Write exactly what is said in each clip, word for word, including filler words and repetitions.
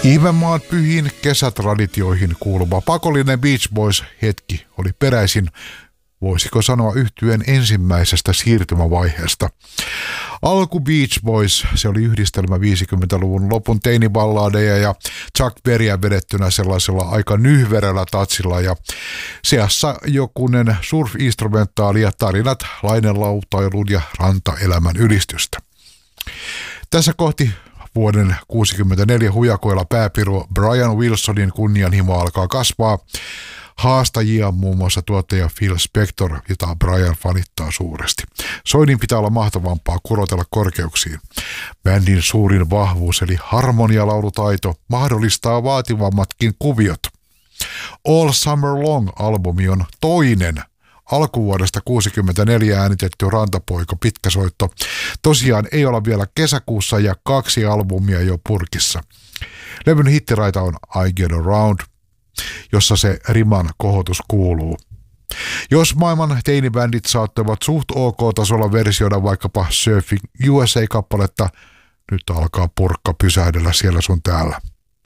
Ihmemaan pyhiin kesätraditioihin kuuluva pakollinen Beach Boys-hetki oli peräisin, voisiko sanoa, yhtyeen ensimmäisestä siirtymävaiheesta. Alku Beach Boys, se oli yhdistelmä viisikymmentäluvun lopun teiniballadeja ja Chuck Berryä vedettynä sellaisella aika nyhverällä tatsilla ja seassa jokunen surf-instrumentaali ja tarinat lainelautailun ja rantaelämän ylistystä. Tässä kohti vuoden kuusikymmentäneljä hujakoilla pääpiru Brian Wilsonin kunnianhimo alkaa kasvaa. Haastajia muun muassa tuottaja Phil Spector, jota Brian fanittaa suuresti. Soinnin pitää olla mahtavampaa kurotella korkeuksiin. Bändin suurin vahvuus eli harmonialaulutaito mahdollistaa vaativammatkin kuviot. All Summer Long-albumi on toinen alkuvuodesta kuusikymmentäneljä äänitetty rantapoika pitkäsoitto. Tosiaan ei olla vielä kesäkuussa ja kaksi albumia jo purkissa. Levyn hittiraita on I Get Around, jossa se riman kohotus kuuluu. Jos maailman teinibändit saattavat suht ok-tasolla versioida vaikkapa Surfing U S A-kappaletta, nyt alkaa purkka pysähdellä siellä sun täällä.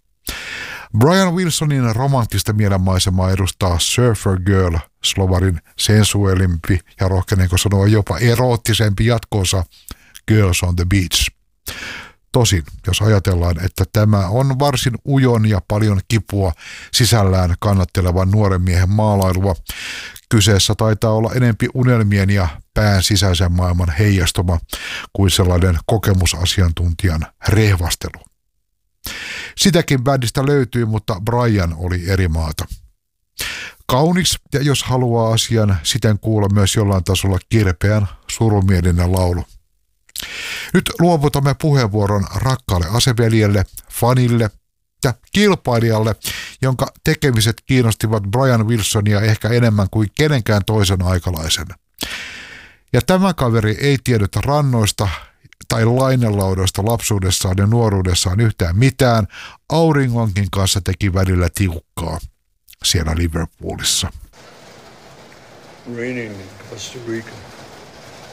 Brian Wilsonin romanttista mielenmaisemaa edustaa Surfer Girl, slovarin sensuelimpi ja rohkenenko sanoa jopa eroottisempi jatkoosa Girls on the Beach. Tosin, jos ajatellaan, että tämä on varsin ujon ja paljon kipua sisällään kannattelevan nuoren miehen maalailua, kyseessä taitaa olla enempi unelmien ja pään sisäisen maailman heijastuma kuin sellainen kokemusasiantuntijan rehvastelu. Sitäkin bändistä löytyy, mutta Brian oli eri maata. Kaunis ja jos haluaa asian siten kuulla myös jollain tasolla kirpeän surumielinen laulu. Nyt luovutamme puheenvuoron rakkaalle aseveljelle, fanille ja kilpailijalle, jonka tekemiset kiinnostivat Brian Wilsonia ehkä enemmän kuin kenenkään toisen aikalaisen. Ja tämä kaveri ei tiennyt rannoista tai lainelaudoista lapsuudessaan ja nuoruudessaan yhtään mitään. Auringonkin kanssa teki välillä tiukkaa siellä Liverpoolissa. Raining in Costa Rica.